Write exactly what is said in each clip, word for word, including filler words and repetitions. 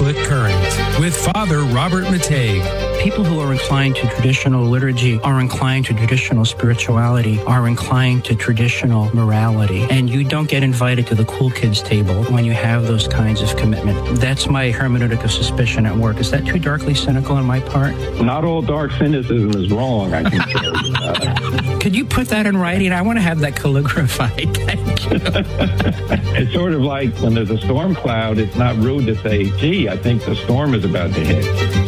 Catholic Current with Father Robert Matej. People who are inclined to traditional liturgy are inclined to traditional spirituality, are inclined to traditional morality. And you don't get invited to the cool kids table when you have those kinds of commitment. That's my hermeneutic of suspicion at work. Is that too darkly cynical on my part? Not all dark cynicism is wrong, I can tell you. Uh, Could you put that in writing? I want to have that calligraphied. Thank you. It's sort of like when there's a storm cloud, it's not rude to say, gee, I think the storm is about to hit.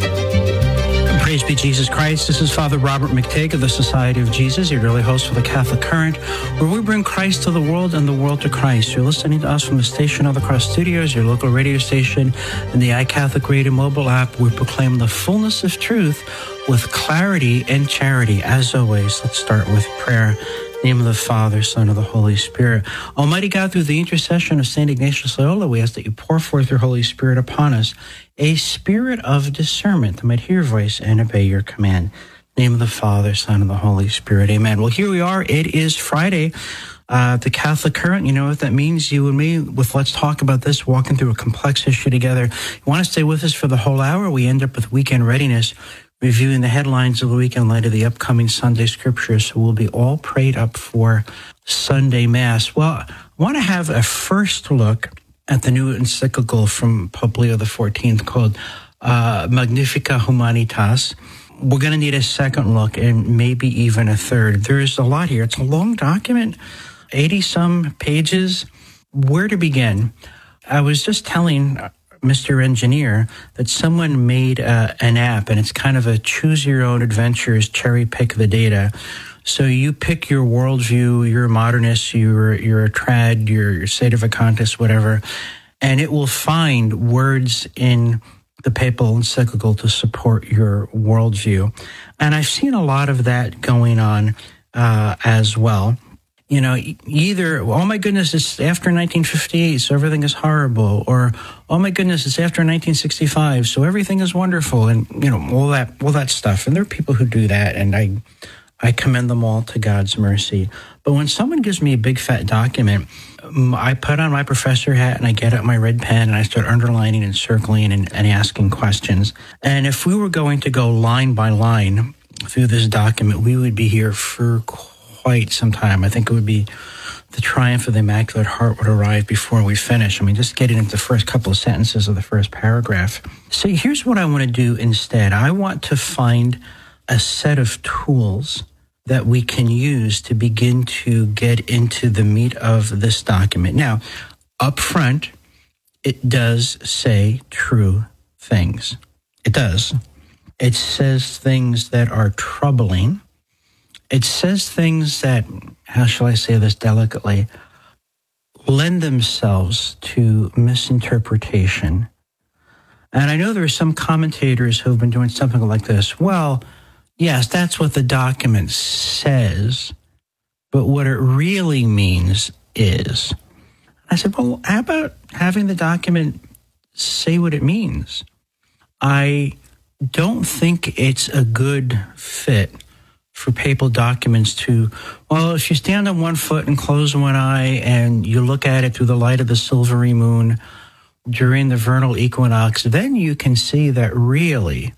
Praise be Jesus Christ. This is Father Robert Matej of the Society of Jesus, your daily host for the Catholic Current, where we bring Christ to the world and the world to Christ. You're listening to us from the station of the Cross Studios, your local radio station, and the iCatholic Radio mobile app. We proclaim the fullness of truth with clarity and charity. As always, let's start with prayer. In the name of the Father, Son, and the Holy Spirit. Almighty God, through the intercession of Saint Ignatius Loyola, we ask that you pour forth your Holy Spirit upon us, a spirit of discernment that might hear your voice and obey your command. In the name of the Father, Son, and the Holy Spirit. Amen. Well, here we are. It is Friday. Uh, the Catholic Current, you know what that means? You and me, with Let's Talk About This, walking through a complex issue together. You want to stay with us for the whole hour? We end up with weekend readiness, reviewing the headlines of the week in light of the upcoming Sunday scriptures. So we'll be all prayed up for Sunday Mass. Well, I want to have a first look at the new encyclical from Pope Leo the fourteenth called uh, Magnificat Humanitas. We're going to need a second look and maybe even a third. There's a lot here. It's a long document, eighty-some pages. Where to begin? I was just telling Mister Engineer that someone made uh, an app, and it's kind of a choose-your-own-adventures, cherry-pick the data. So you pick your worldview, you're a modernist, you're, you're a trad, you're, you're sedevacanist, whatever, and it will find words in the papal encyclical to support your worldview. And I've seen a lot of that going on uh, as well. You know, either, oh my goodness, it's after nineteen fifty-eight, so everything is horrible, or, oh my goodness, it's after nineteen sixty-five, so everything is wonderful, and, you know, all that, all that stuff. And there are people who do that, and I, I commend them all to God's mercy. But when someone gives me a big fat document, I put on my professor hat and I get out my red pen and I start underlining and circling and, and asking questions. And if we were going to go line by line through this document, we would be here for quite some time. I think it would be the triumph of the Immaculate Heart would arrive before we finish. I mean, just getting into the first couple of sentences of the first paragraph. So here's what I want to do instead. I want to find a set of tools that we can use to begin to get into the meat of this document. Now, up front, it does say true things. It does. It says things that are troubling. It says things that, how shall I say this delicately, lend themselves to misinterpretation. And I know there are some commentators who have been doing something like this. Well, yes, that's what the document says, but what it really means is. I said, well, how about having the document say what it means? I don't think it's a good fit for papal documents to, well, if you stand on one foot and close one eye and you look at it through the light of the silvery moon during the vernal equinox, then you can see that really,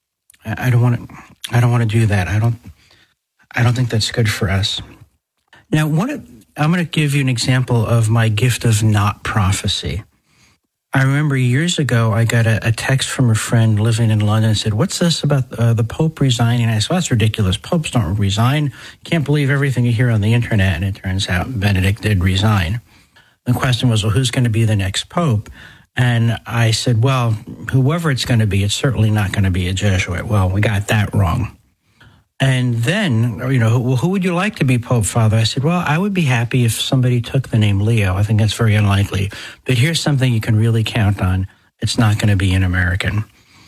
I don't want to, I don't want to do that. I don't, I don't think that's good for us. Now, one, I'm going to give you an example of my gift of not prophecy. I remember years ago, I got a, a text from a friend living in London and said, what's this about uh, the Pope resigning? I said, well, that's ridiculous. Popes don't resign. You can't believe everything you hear on the internet. And it turns out Benedict did resign. The question was, well, who's going to be the next Pope? And I said, well, whoever it's going to be, it's certainly not going to be a Jesuit. Well, we got that wrong. And then, you know, well, who would you like to be Pope, Father? I said, well, I would be happy if somebody took the name Leo. I think that's very unlikely. But here's something you can really count on. It's not going to be an American.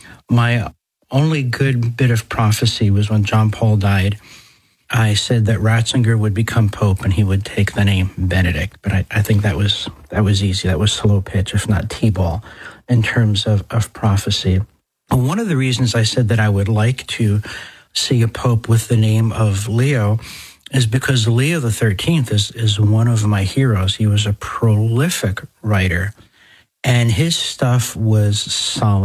My only good bit of prophecy was when John Paul died. I said that Ratzinger would become Pope and he would take the name Benedict. But I, I think that was that was easy. That was slow pitch, if not T-ball, in terms of, of prophecy. And one of the reasons I said that I would like to see a Pope with the name of Leo is because Leo the thirteenth is, is one of my heroes. He was a prolific writer, and his stuff was solid.